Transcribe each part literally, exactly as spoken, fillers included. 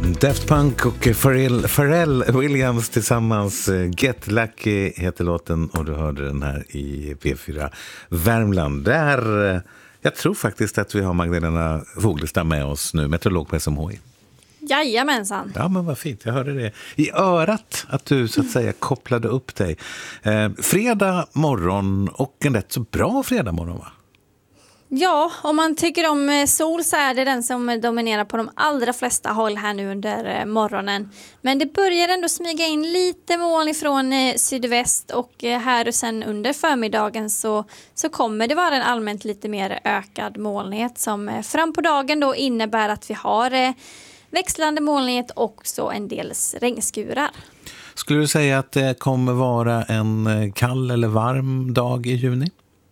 Daft Punk och Pharrell, Pharrell Williams tillsammans. Get Lucky heter låten och du hörde den här i P fyra Värmland. Där, jag tror faktiskt att vi har Magdalena Foglestam med oss nu, meteorolog på S M H I. Jajamensan. Ja, men vad fint. Jag hörde det i örat att du så att säga kopplade upp dig. Eh, fredag morgon och en rätt så bra fredag morgon, va? Ja, om man tycker om sol så är det den som dominerar på de allra flesta håll här nu under morgonen. Men det börjar ändå smyga in lite moln ifrån sydväst och här och sen under förmiddagen så, så kommer det vara en allmänt lite mer ökad molnighet som fram på dagen då innebär att vi har växlande molnighet och så en del regnskurar. Skulle du säga att det kommer vara en kall eller varm dag i juni?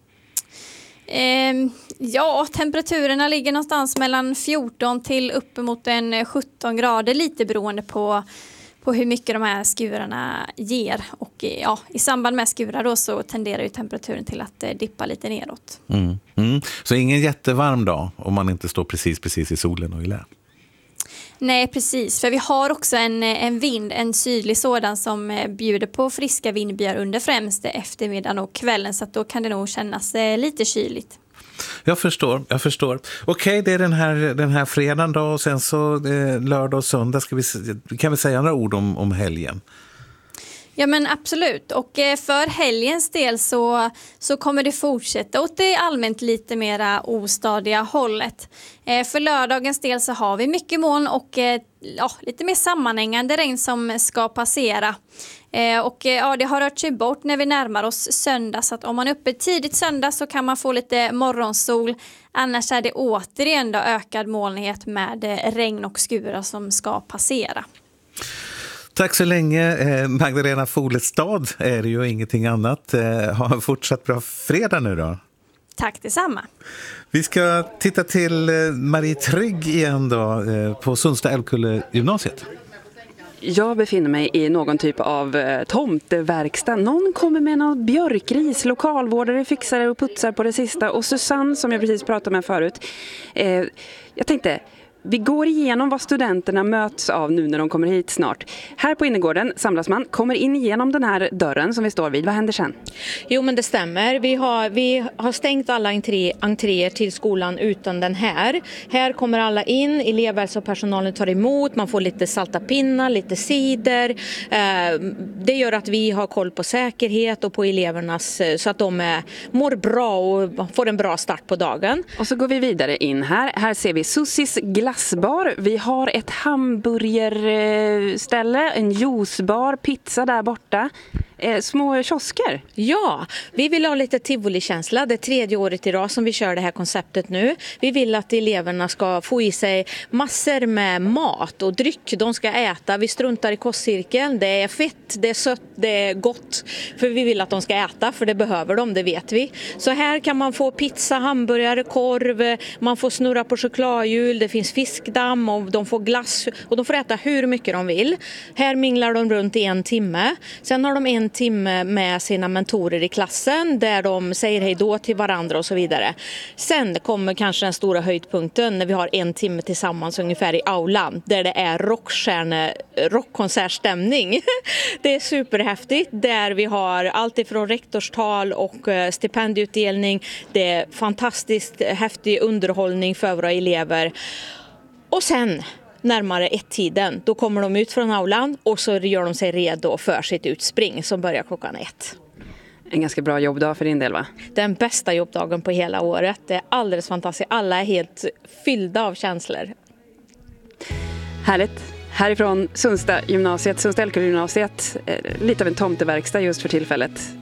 Eh, ja, temperaturerna ligger någonstans mellan fjorton till uppemot en sjutton grader, lite beroende på, på hur mycket de här skurarna ger. Och ja, i samband med skurar då så tenderar ju temperaturen till att eh, dippa lite neråt. Mm. Mm. Så ingen jättevarm dag om man inte står precis, precis i solen och i lä? Nej, precis. För vi har också en, en vind, en sydlig sådan som bjuder på friska vindbyar under främst eftermiddagen och kvällen. Så att då kan det nog kännas lite kyligt. Jag förstår, jag förstår. Okej, det är den här, den här fredagen då och sen så eh, lördag och söndag. Ska vi, kan vi säga några ord om, om helgen? Ja, men absolut. Och för helgens del så, så kommer det fortsätta åt det allmänt lite mera ostadiga hållet. Eh, för lördagens del så har vi mycket moln och eh, ja, lite mer sammanhängande regn som ska passera. Eh, och eh, ja, det har rört sig bort när vi närmar oss söndag, så att om man är uppe tidigt söndag så kan man få lite morgonsol. Annars är det återigen då ökad molnighet med eh, regn och skurar som ska passera. Tack så länge. Magdalena Foglestad är det ju ingenting annat. Ha en fortsatt bra fredag nu då. Tack detsamma. Vi ska titta till Marie Trygg igen då på Sundsta Älvkulle gymnasiet. Jag befinner mig i någon typ av eh, tomteverkstad. Någon kommer med någon björkris, lokalvårdare fixar och putsar på det sista. Och Susanne, som jag precis pratade med förut. Eh, jag tänkte... Vi går igenom vad studenterna möts av nu när de kommer hit snart. Här på innergården samlas man, kommer in igenom den här dörren som vi står vid. Vad händer sen? Jo, men det stämmer. Vi har, vi har stängt alla entré, entréer till skolan utan den här. Här kommer alla in, elevhälsopersonalen tar emot, man får lite salta pinnar, lite cider. Eh, det gör att vi har koll på säkerhet och på elevernas så att de är, mår bra och får en bra start på dagen. Och så går vi vidare in här. Här ser vi Sussis glass. Glassbar. Vi har ett hamburgerställe, en juicebar, pizza där borta. Eh, små kiosker. Ja, vi vill ha lite tivoli-känsla. Det är tredje året i rad som vi kör det här konceptet nu. Vi vill att eleverna ska få i sig massor med mat och dryck. De ska äta. Vi struntar i kostcirkeln. Det är fett, det är sött, det är gott. För vi vill att de ska äta, för det behöver de, det vet vi. Så här kan man få pizza, hamburgare, korv. Man får snurra på chokladhjul. Det finns fiskdamm och de får glass. Och de får äta hur mycket de vill. Här minglar de runt i en timme. Sen har de en timme med sina mentorer i klassen där de säger hej då till varandra och så vidare. Sen kommer kanske den stora höjdpunkten när vi har en timme tillsammans ungefär i aulan där det är rockstjärne, rockkonsertstämning. Det är superhäftigt där vi har allt ifrån rektorstal och stipendieutdelning. Det är fantastiskt häftig underhållning för våra elever. Och sen närmare ett-tiden, då kommer de ut från aulan och så gör de sig redo för sitt utspring som börjar klockan ett. En ganska bra jobbdag för din del, va? Den bästa jobbdagen på hela året. Det är alldeles fantastiskt. Alla är helt fyllda av känslor. Härligt. Härifrån Sundsta gymnasiet, Sundsta Älvkulle gymnasiet. Lite av en tomteverkstad just för tillfället.